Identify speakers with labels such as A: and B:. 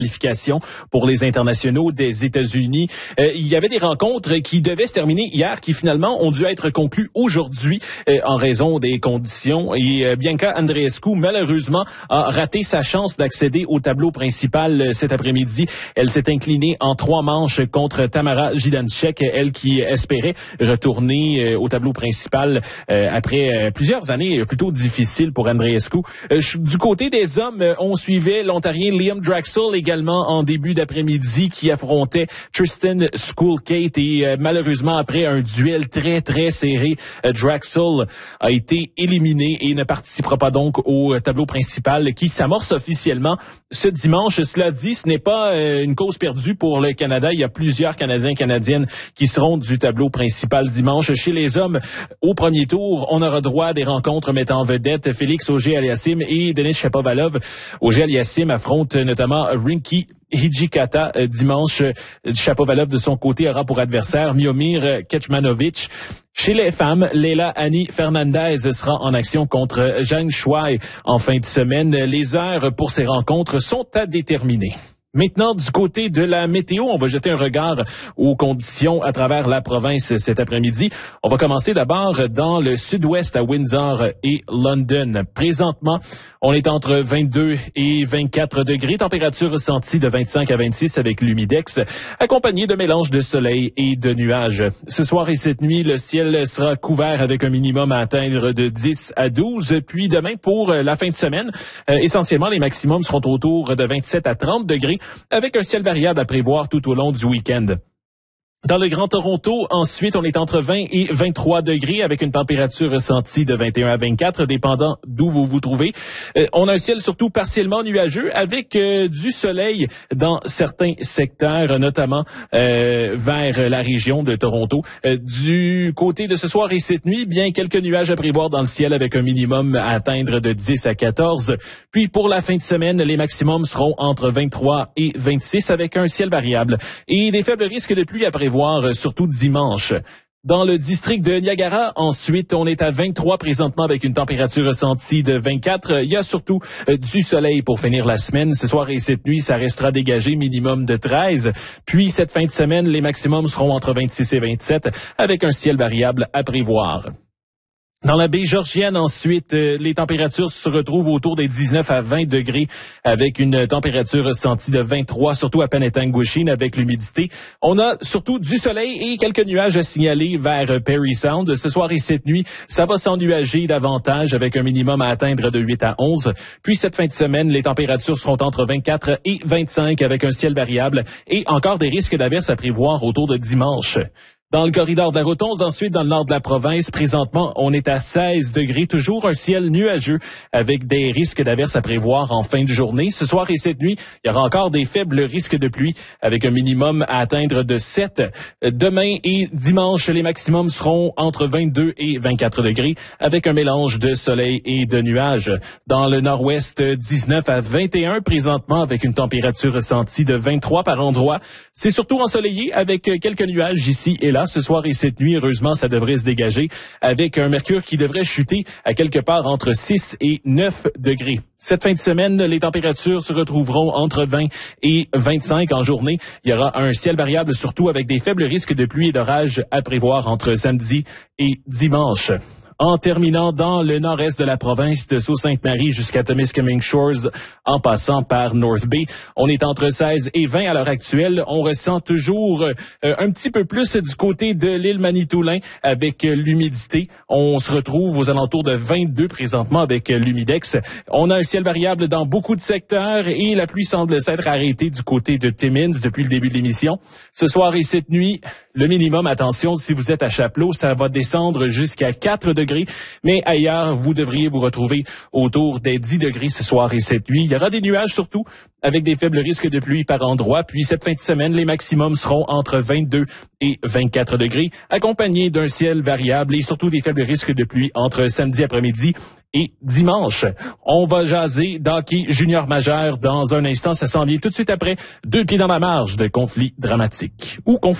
A: qualification pour les internationaux des États-Unis. Il y avait des rencontres qui devaient se terminer hier, qui finalement ont dû être conclues aujourd'hui en raison des conditions. Et Bianca Andreescu, malheureusement, a raté sa chance d'accéder au tableau principal cet après-midi. Elle s'est inclinée en 3 manches contre Tamara Jidanchek, elle qui espérait retourner au tableau principal après plusieurs années plutôt difficiles pour Andreescu. Du côté des hommes, on suivait l'Ontarien Liam Draxl également en début d'après-midi qui affrontait Tristan Schoolkate et malheureusement après un duel très très serré, Draxl a été éliminé et ne participera pas donc au tableau principal qui s'amorce officiellement ce dimanche. Cela dit, ce n'est pas une cause perdue pour le Canada. Il y a plusieurs Canadiens et Canadiennes qui seront du tableau principal dimanche. Chez les hommes, au premier tour, on aura droit à des rencontres mettant en vedette Félix Auger-Aliassime et Denis Shapovalov. Auger-Aliassime affronte notamment Rinky Hijikata dimanche. Shapovalov, de son côté, aura pour adversaire Miomir Kecmanovic. Chez les femmes, Leila Annie Fernandez sera en action contre Zhang Shuai en fin de semaine. Les heures pour ces rencontres sont à déterminer. Maintenant, du côté de la météo, on va jeter un regard aux conditions à travers la province cet après-midi. On va commencer d'abord dans le sud-ouest à Windsor et London. Présentement, on est entre 22 et 24 degrés, température ressentie de 25 à 26 avec l'humidex, accompagné de mélanges de soleil et de nuages. Ce soir et cette nuit, le ciel sera couvert avec un minimum à atteindre de 10 à 12. Puis demain, pour la fin de semaine, essentiellement, les maximums seront autour de 27 à 30 degrés, avec un ciel variable à prévoir tout au long du week-end. Dans le Grand Toronto, ensuite, on est entre 20 et 23 degrés avec une température ressentie de 21 à 24, dépendant d'où vous vous trouvez. On a un ciel surtout partiellement nuageux avec du soleil dans certains secteurs, notamment vers la région de Toronto. Du côté de ce soir et cette nuit, bien quelques nuages à prévoir dans le ciel avec un minimum à atteindre de 10 à 14. Puis pour la fin de semaine, les maximums seront entre 23 et 26 avec un ciel variable et des faibles risques de pluie à prévoir, surtout dimanche. Dans le district de Niagara, ensuite, on est à 23 présentement avec une température ressentie de 24. Il y a surtout du soleil pour finir la semaine. Ce soir et cette nuit, ça restera dégagé, minimum de 13. Puis cette fin de semaine, les maximums seront entre 26 et 27 avec un ciel variable à prévoir. Dans la baie Georgienne, ensuite, les températures se retrouvent autour des 19 à 20 degrés avec une température ressentie de 23, surtout à Penetanguishene avec l'humidité. On a surtout du soleil et quelques nuages à signaler vers Parry Sound. Ce soir et cette nuit, ça va s'ennuager davantage avec un minimum à atteindre de 8 à 11. Puis cette fin de semaine, les températures seront entre 24 et 25 avec un ciel variable et encore des risques d'averses à prévoir autour de dimanche. Dans le corridor de la Rotonde, ensuite, dans le nord de la province, présentement, on est à 16 degrés, toujours un ciel nuageux avec des risques d'averses à prévoir en fin de journée. Ce soir et cette nuit, il y aura encore des faibles risques de pluie avec un minimum à atteindre de 7. Demain et dimanche, les maximums seront entre 22 et 24 degrés avec un mélange de soleil et de nuages. Dans le nord-ouest, 19 à 21 présentement avec une température ressentie de 23 par endroit. C'est surtout ensoleillé avec quelques nuages ici et là. Ce soir et cette nuit, heureusement, ça devrait se dégager avec un mercure qui devrait chuter à quelque part entre 6 et 9 degrés. Cette fin de semaine, les températures se retrouveront entre 20 et 25 en journée. Il y aura un ciel variable, surtout avec des faibles risques de pluie et d'orage à prévoir entre samedi et dimanche. En terminant dans le nord-est de la province de Sault-Sainte-Marie jusqu'à Temiskaming Shores, en passant par North Bay, on est entre 16 et 20 à l'heure actuelle. On ressent toujours un petit peu plus du côté de l'île Manitoulin avec l'humidité. On se retrouve aux alentours de 22 présentement avec l'humidex. On a un ciel variable dans beaucoup de secteurs et la pluie semble s'être arrêtée du côté de Timmins depuis le début de l'émission. Ce soir et cette nuit, le minimum, attention, si vous êtes à Chapleau, ça va descendre jusqu'à 4 degrés. Mais ailleurs, vous devriez vous retrouver autour des 10 degrés ce soir et cette nuit. Il y aura des nuages surtout, avec des faibles risques de pluie par endroit. Puis cette fin de semaine, les maximums seront entre 22 et 24 degrés, accompagnés d'un ciel variable et surtout des faibles risques de pluie entre samedi après-midi et dimanche. On va jaser d'hockey junior majeur dans un instant. Ça s'en vient tout de suite après. 2 pieds dans la marge de conflit dramatique ou conflit.